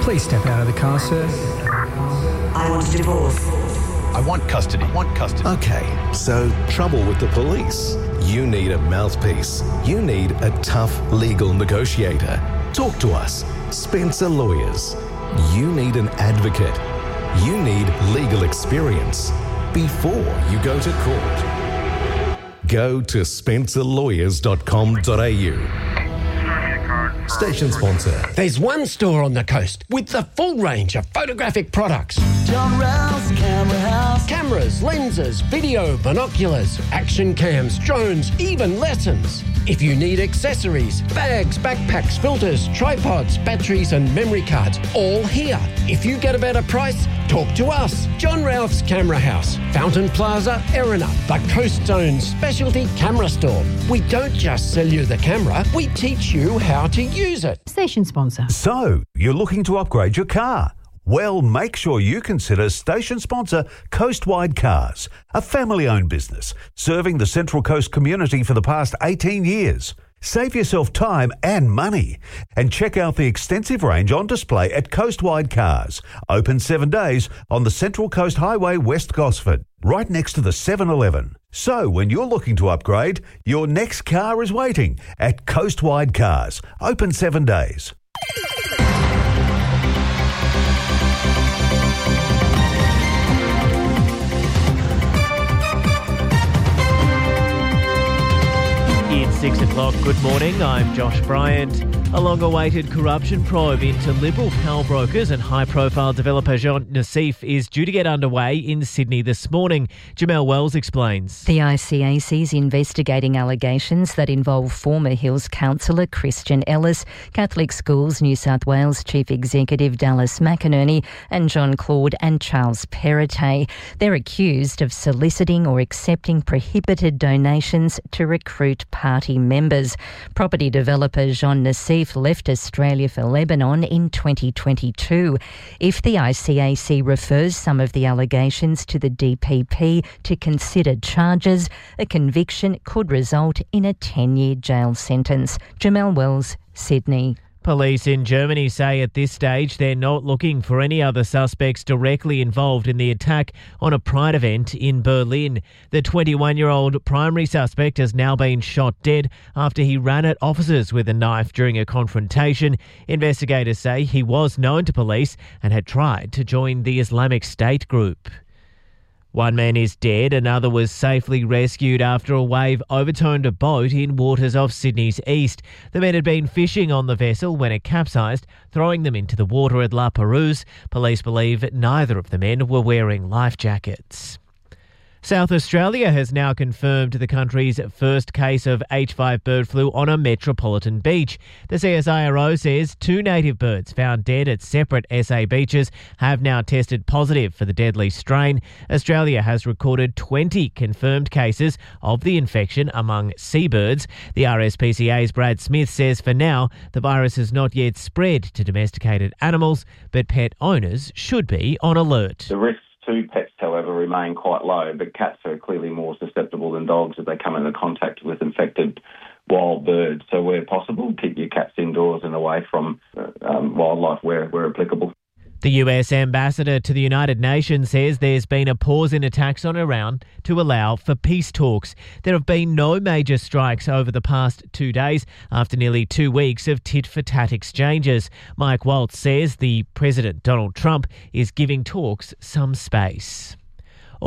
Please step out of the car, sir. I want a divorce. I want custody. Okay, so trouble with the police. You need a mouthpiece. You need a tough legal negotiator. Talk to us. Spencer Lawyers. You need an advocate. You need legal experience before you go to court. Go to spencerlawyers.com.au. Station sponsor. There's one store on the coast with the full range of photographic products. John Rouse Camera House. Cameras, lenses, video, binoculars, action cams, drones, even lessons. If you need accessories, bags, backpacks, filters, tripods, batteries and memory cards, all here. If you get a better price, talk to us. John Ralph's Camera House, Fountain Plaza, Erina, the Coast Zone's specialty camera store. We don't just sell you the camera, we teach you how to use it. Station sponsor. So, you're looking to upgrade your car? Well, make sure you consider station sponsor Coastwide Cars, a family-owned business serving the Central Coast community for the past 18 years. Save yourself time and money and check out the extensive range on display at Coastwide Cars, open 7 days on the Central Coast Highway, West Gosford, right next to the 7-Eleven. So when you're looking to upgrade, your next car is waiting at Coastwide Cars, open 7 days. It's 6 o'clock. Good morning. I'm Josh Bryant. A long-awaited corruption probe into Liberal power brokers and high-profile developer Jean Nassif is due to get underway in Sydney this morning. Jamelle Wells explains. The ICAC is investigating allegations that involve former Hills councillor Christian Ellis, Catholic Schools New South Wales Chief Executive Dallas McInerney and John Claude and Charles Perrottet. They're accused of soliciting or accepting prohibited donations to recruit party members. Property developer Jean Nassif left Australia for Lebanon in 2022. If the ICAC refers some of the allegations to the DPP to consider charges, a conviction could result in a 10-year jail sentence. Jamelle Wells, Sydney. Police in Germany say at this stage they're not looking for any other suspects directly involved in the attack on a Pride event in Berlin. The 21-year-old primary suspect has now been shot dead after he ran at officers with a knife during a confrontation. Investigators say he was known to police and had tried to join the Islamic State group. One man is dead, another was safely rescued after a wave overturned a boat in waters off Sydney's east. The men had been fishing on the vessel when it capsized, throwing them into the water at La Perouse. Police believe neither of the men were wearing life jackets. South Australia has now confirmed the country's first case of H5 bird flu on a metropolitan beach. The CSIRO says 2 native birds found dead at separate SA beaches have now tested positive for the deadly strain. Australia has recorded 20 confirmed cases of the infection among seabirds. The RSPCA's Brad Smith says for now the virus has not yet spread to domesticated animals, but pet owners should be on alert. The risks to pets, however, remain quite low, but cats are clearly more susceptible than dogs if they come into contact with infected wild birds. So where possible, keep your cats indoors and away from wildlife where applicable. The US ambassador to the United Nations says there's been a pause in attacks on Iran to allow for peace talks. There have been no major strikes over the past 2 days after nearly 2 weeks of tit-for-tat exchanges. Mike Waltz says the President Donald Trump is giving talks some space.